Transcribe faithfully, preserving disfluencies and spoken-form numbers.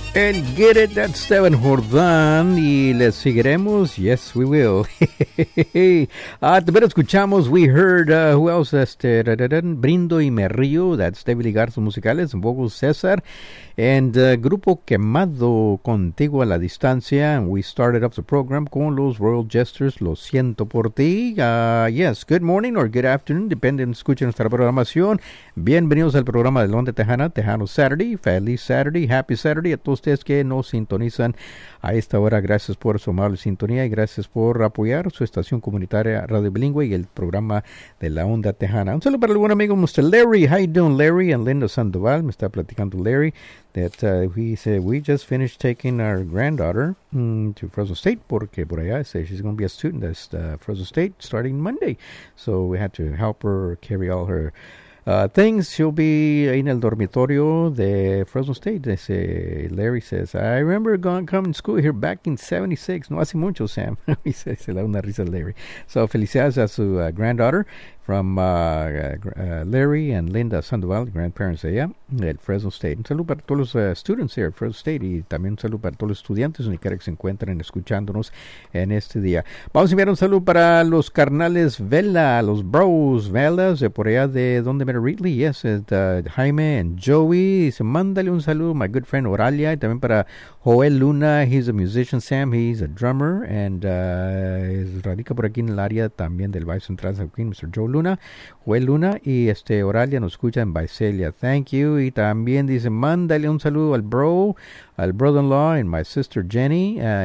And get it, that's Esteban Jordán. Y les seguiremos. Yes, we will. uh, también escuchamos, we heard, uh, who else? Este, Brindo y Me Río. That's David y Garzos Musicales. Un poco César. And uh, Grupo Quemado, Contigo a la Distancia. And we started up the program con los Royal Jesters, Lo Siento por Ti. Uh, yes, good morning or good afternoon, depende de escuchen nuestra programación. Bienvenidos al programa de Londe Tejana, Tejano Saturday. Feliz Saturday, Happy Saturday a todos ustedes que nos sintonizan a esta hora. Gracias por su amable sintonía y gracias por apoyar su estación comunitaria Radio Bilingüe y el programa de la Onda Tejana. Un saludo para el buen amigo mister Larry. How you doing, Larry? And Linda Sandoval, me está platicando Larry that uh, he said we just finished taking our granddaughter mm, to Fresno State porque por allá say she's going to be a student at uh, Fresno State starting Monday. So we had to help her carry all her Uh, things. She'll be in el dormitorio de Fresno State. Ese Larry says, I remember going coming to school here back in seventy-six. No hace mucho, Sam. He says, se da una risa Larry. So, felicidades a su uh, granddaughter from uh, uh, Larry and Linda Sandoval, grandparents de ella, at Fresno State. Un saludo para todos los uh, students here at Fresno State y también un saludo para todos los estudiantes donde quiera que se encuentren escuchándonos en este día. Vamos a enviar un saludo para los carnales Vela, los bros Velas de por allá de donde me Ridley, yes, uh, Jaime and Joey. Dice, mándale un saludo, my good friend Oralia, y también para Joel Luna, he's a musician, Sam, he's a drummer, and uh, radica por aquí en el área también del Valle Central San Joaquín, mister Joe Luna, Joel Luna, y este Oralia nos escucha en Visalia, thank you, y también dice, mándale un saludo al bro, al brother-in-law, and my sister Jenny, uh,